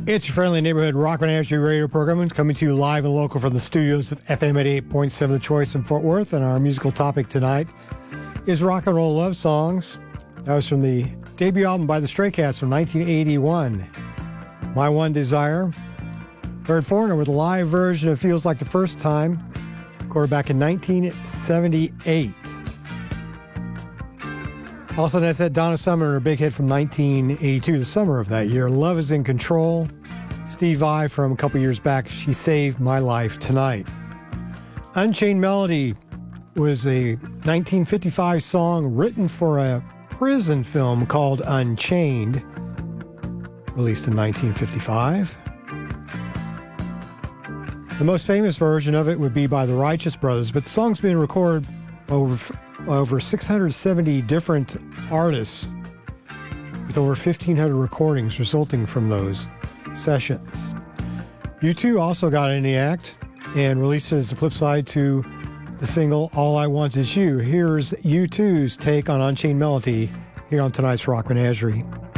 It's your friendly neighborhood rock menagerie radio program coming to you live and local from the studios of FM 88.7 The Choice in Fort Worth. And our musical topic tonight is rock and roll love songs. That was from the debut album by the Stray Cats from 1981. My One Desire. Heard Foreigner with a live version of Feels Like the First Time, recorded back in 1978. Also, that's that Donna Summer, her big hit from 1982, the summer of that year. Love is in Control. Steve Vai from a couple years back, She Saved My Life Tonight. Unchained Melody was a 1955 song written for a prison film called Unchained, released in 1955. The most famous version of it would be by the Righteous Brothers, but the song's been recorded over 670 different artists with over 1,500 recordings resulting from those sessions. U2 also got in the act and released it as the flip side to the single All I Want Is You. Here's U2's take on Unchained Melody here on tonight's Rock Menagerie.